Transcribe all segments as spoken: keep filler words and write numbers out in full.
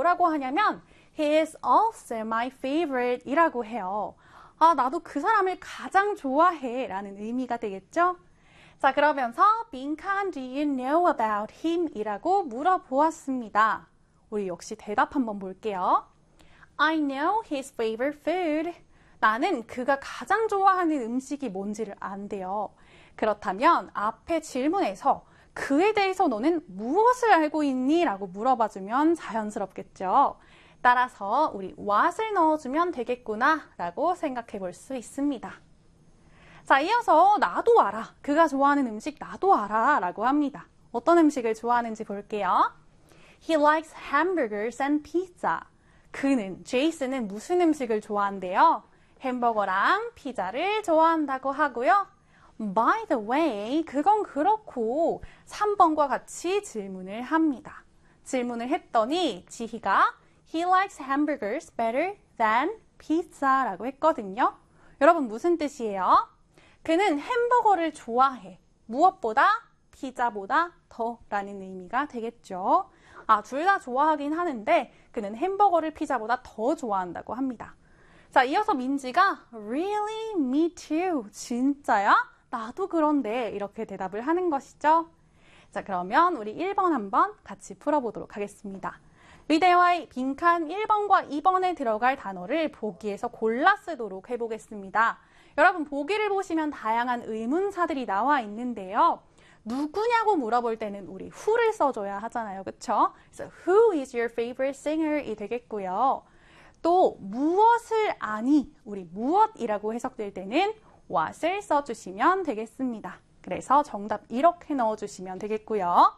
뭐라고 하냐면 He is also my favorite 이라고 해요. 아, 나도 그 사람을 가장 좋아해 라는 의미가 되겠죠? 자, 그러면서 빈칸, do you know about him? 이라고 물어보았습니다. 우리 역시 대답 한번 볼게요. I know his favorite food. 나는 그가 가장 좋아하는 음식이 뭔지를 안대요. 그렇다면 앞에 질문에서 그에 대해서 너는 무엇을 알고 있니? 라고 물어봐주면 자연스럽겠죠. 따라서 우리 what을 넣어주면 되겠구나 라고 생각해 볼 수 있습니다. 자, 이어서 나도 알아. 그가 좋아하는 음식 나도 알아 라고 합니다. 어떤 음식을 좋아하는지 볼게요. He likes hamburgers and pizza. 그는, 제이슨은 무슨 음식을 좋아한대요? 햄버거랑 피자를 좋아한다고 하고요. By the way, 그건 그렇고 삼 번과 같이 질문을 합니다. 질문을 했더니 지희가 He likes hamburgers better than pizza 라고 했거든요. 여러분 무슨 뜻이에요? 그는 햄버거를 좋아해. 무엇보다? 피자보다 더 라는 의미가 되겠죠. 아, 둘 다 좋아하긴 하는데 그는 햄버거를 피자보다 더 좋아한다고 합니다. 자, 이어서 민지가 Really? Me too. 진짜야? 나도 그런데 이렇게 대답을 하는 것이죠. 자, 그러면 우리 일 번 한번 같이 풀어보도록 하겠습니다. 위대와의 빈칸 일 번과 이 번에 들어갈 단어를 보기에서 골라 쓰도록 해보겠습니다. 여러분 보기를 보시면 다양한 의문사들이 나와 있는데요. 누구냐고 물어볼 때는 우리 who를 써줘야 하잖아요. 그쵸? 그래서 Who is your favorite singer? 이 되겠고요. 또 무엇을 아니? 우리 무엇이라고 해석될 때는 what을 써주시면 되겠습니다. 그래서 정답 이렇게 넣어주시면 되겠고요.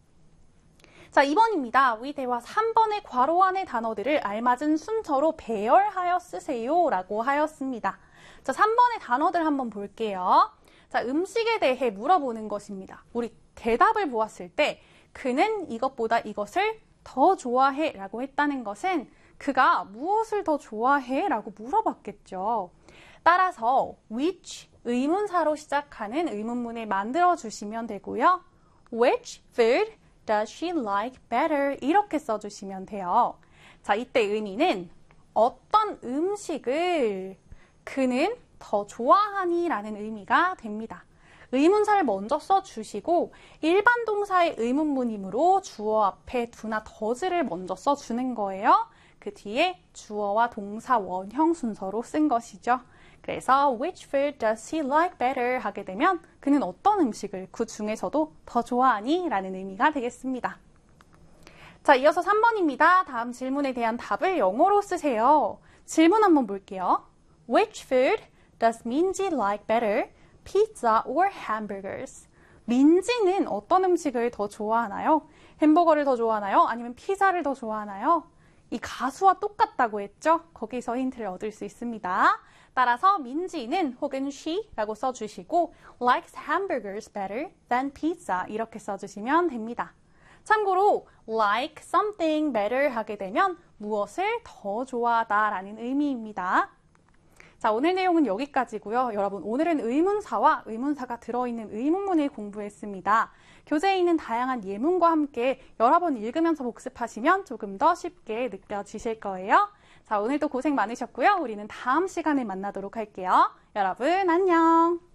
자, 이 번입니다. 위대와 삼 번의 괄호 안의 단어들을 알맞은 순서로 배열하여 쓰세요 라고 하였습니다. 자, 삼 번의 단어들 한번 볼게요. 자, 음식에 대해 물어보는 것입니다. 우리 대답을 보았을 때 그는 이것보다 이것을 더 좋아해 라고 했다는 것은 그가 무엇을 더 좋아해? 라고 물어봤겠죠. 따라서 which 의문사로 시작하는 의문문을 만들어 주시면 되고요. Which food does she like better? 이렇게 써주시면 돼요. 자, 이때 의미는 어떤 음식을 그는 더 좋아하니? 라는 의미가 됩니다. 의문사를 먼저 써주시고 일반 동사의 의문문이므로 주어 앞에 do나 does를 먼저 써주는 거예요. 그 뒤에 주어와 동사 원형 순서로 쓴 것이죠. 그래서 which food does he like better 하게 되면 그는 어떤 음식을 그 중에서도 더 좋아하니? 라는 의미가 되겠습니다. 자, 이어서 삼 번입니다. 다음 질문에 대한 답을 영어로 쓰세요. 질문 한번 볼게요. Which food does 민지 like better? Pizza or hamburgers? 민지는 어떤 음식을 더 좋아하나요? 햄버거를 더 좋아하나요? 아니면 피자를 더 좋아하나요? 이 가수와 똑같다고 했죠? 거기서 힌트를 얻을 수 있습니다. 따라서 민지는 혹은 she라고 써주시고 likes hamburgers better than pizza 이렇게 써주시면 됩니다. 참고로 like something better 하게 되면 무엇을 더 좋아하다 라는 의미입니다. 자, 오늘 내용은 여기까지고요. 여러분 오늘은 의문사와 의문사가 들어있는 의문문을 공부했습니다. 교재에 있는 다양한 예문과 함께 여러 번 읽으면서 복습하시면 조금 더 쉽게 느껴지실 거예요. 자, 오늘도 고생 많으셨고요. 우리는 다음 시간에 만나도록 할게요. 여러분 안녕!